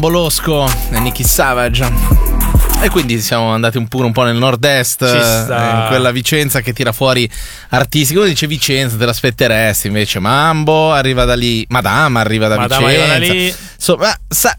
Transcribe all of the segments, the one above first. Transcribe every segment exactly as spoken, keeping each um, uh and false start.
Bolosco e Nicky Savage. E quindi siamo andati un pure un po' nel nord-est, in quella Vicenza che tira fuori artisti. Uno dice Vicenza, te l'aspetteresti, invece Mambo arriva da lì, Madama arriva da Madama Vicenza. arriva da lì. Insomma, sa...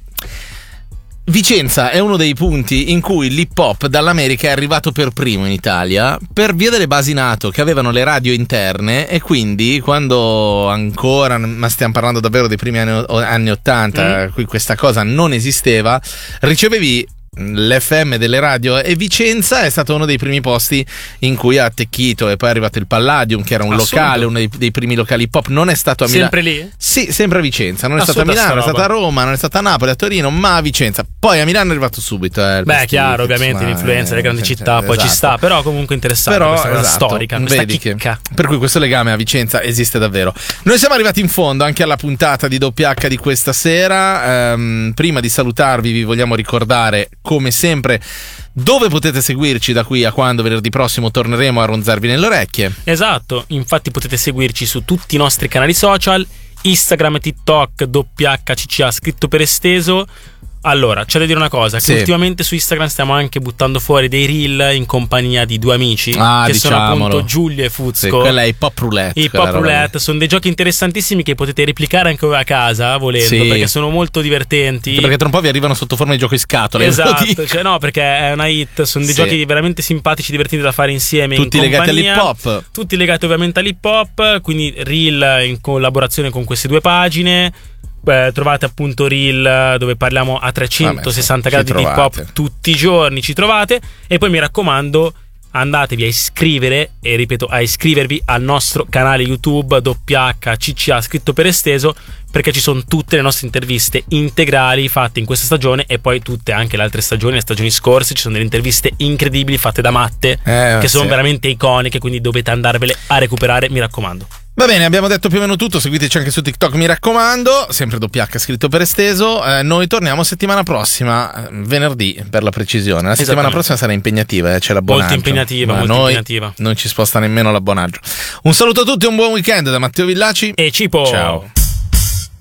Vicenza è uno dei punti in cui l'hip hop dall'America è arrivato per primo in Italia per via delle basi NATO che avevano le radio interne, e quindi quando ancora, ma stiamo parlando davvero dei primi anni, anni ottanta, mm. qui questa cosa non esisteva, ricevevi l'F M delle radio, e Vicenza è stato uno dei primi posti in cui ha attecchito. E poi è arrivato il Palladium, che era un Assurdo. locale, uno dei, dei primi locali hip hop. Non è stato a Milano. Sempre lì? Sì, sempre a Vicenza. Non è Assurdo, stato a Milano, non è stato a Roma, non è stato a Napoli, a Torino, ma a Vicenza. Poi a Milano è arrivato subito. Eh, Beh, chiaro, ovviamente l'influenza delle grandi città, poi esatto. ci sta. Però comunque interessante, però, questa cosa esatto. storica, questa Vedi chicca. Che, per cui questo legame a Vicenza esiste davvero. Noi siamo arrivati in fondo anche alla puntata di Doppia H di questa sera. Ehm, prima di salutarvi vi vogliamo ricordare, come sempre, dove potete seguirci da qui a quando venerdì prossimo torneremo a ronzarvi nelle orecchie. Esatto, infatti potete seguirci su tutti i nostri canali social, Instagram e TikTok, doppia acca ci ci a scritto per esteso. Allora, c'è da dire una cosa, che sì. ultimamente su Instagram stiamo anche buttando fuori dei reel in compagnia di due amici, ah, che diciamolo. sono appunto Giulio e Fuzco. Sì, quella è Hip Hop Roulette. Hip Hop Roulette sono dei giochi interessantissimi che potete replicare anche voi a casa, volendo, sì. perché sono molto divertenti. Anche perché tra un po' vi arrivano sotto forma di gioco in scatole. Esatto, cioè no, perché è una hit, sono dei sì. giochi veramente simpatici, divertenti da fare insieme. Tutti in legati compagnia, all'hip hop. Tutti legati ovviamente all'hip hop, quindi reel in collaborazione con queste due pagine. Beh, trovate appunto reel dove parliamo a trecentosessanta Vabbè, gradi di hip hop tutti i giorni, ci trovate. E poi mi raccomando, andatevi a iscrivere, e ripeto, a iscrivervi al nostro canale YouTube doppia acca ci ci a scritto per esteso, perché ci sono tutte le nostre interviste integrali fatte in questa stagione, e poi tutte anche le altre stagioni, le stagioni scorse. Ci sono delle interviste incredibili fatte da Matte, eh, che sono sì. veramente iconiche, quindi dovete andarvele a recuperare, mi raccomando. Va bene, abbiamo detto più o meno tutto. Seguiteci anche su TikTok, mi raccomando, sempre doppia acca scritto per esteso. Eh, noi torniamo settimana prossima, venerdì per la precisione. La settimana prossima sarà impegnativa, eh, c'è l'abbonaggio. Molto impegnativa, ma molto noi impegnativa. Non ci sposta nemmeno l'abbonaggio. Un saluto a tutti e un buon weekend da Matteo Villaci e Cipo. Ciao.